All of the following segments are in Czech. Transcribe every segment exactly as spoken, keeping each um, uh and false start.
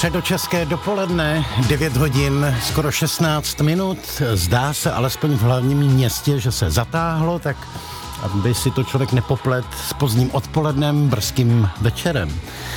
Středočeské dopoledne, devět hodin, skoro šestnáct minut. Zdá se alespoň v hlavním městě, že se zatáhlo, tak aby si to člověk nepoplet s pozdním odpolednem, brzkým večerem.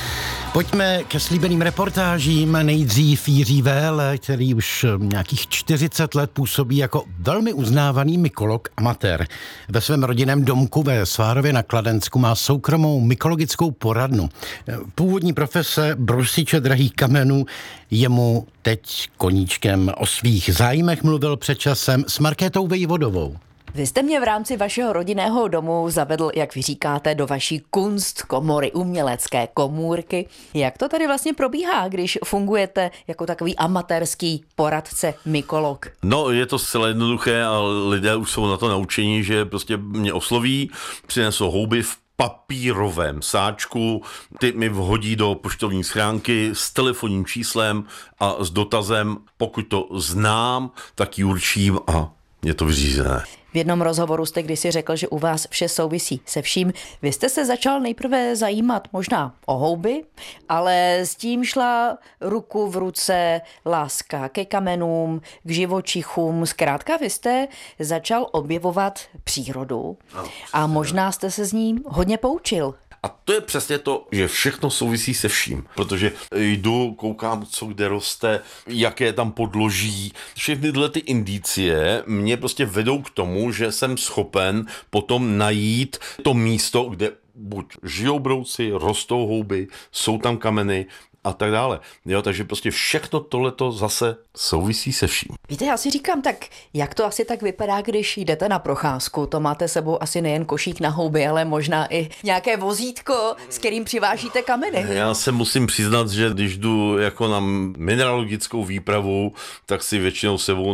Pojďme ke slíbeným reportážím. Nejdřív Jiří Véle, který už nějakých čtyřicet let působí jako velmi uznávaný mykolog amatér. Ve svém rodinném domku ve Svárově na Kladensku má soukromou mykologickou poradnu. Původní profese brusiče drahých kamenů je mu teď koníčkem. O svých zájmech mluvil před časem s Markétou Vejvodovou. Vy jste mě v rámci vašeho rodinného domu zavedl, jak vy říkáte, do vaší kunstkomory, umělecké komůrky. Jak to tady vlastně probíhá, když fungujete jako takový amatérský poradce, mykolog? No, je to zcela jednoduché a lidé už jsou na to naučení, že prostě mě osloví, přinesou houby v papírovém sáčku, ty mi vhodí do poštovní schránky s telefonním číslem a s dotazem, pokud to znám, tak ji určím a je to vyřízené. V jednom rozhovoru jste kdysi řekl, že u vás vše souvisí se vším. Vy jste se začal nejprve zajímat možná o houby, ale s tím šla ruku v ruce láska ke kamenům, k živočichům. Zkrátka vy jste začal objevovat přírodu a možná jste se s ním hodně poučil. A to je přesně to, že všechno souvisí se vším, protože jdu, koukám, co kde roste, jaké tam podloží. Všechny tyhle ty indicie mě prostě vedou k tomu, že jsem schopen potom najít to místo, kde buď žijou brouci, rostou houby, jsou tam kameny a tak dále. Jo, takže prostě všechno tohleto zase souvisí se vším. Víte, já si říkám, tak jak to asi tak vypadá, když jdete na procházku? To máte sebou asi nejen košík na houby, ale možná i nějaké vozítko, s kterým přivážíte kameny. Já se musím přiznat, že když jdu jako na mineralogickou výpravu, tak si většinou sebou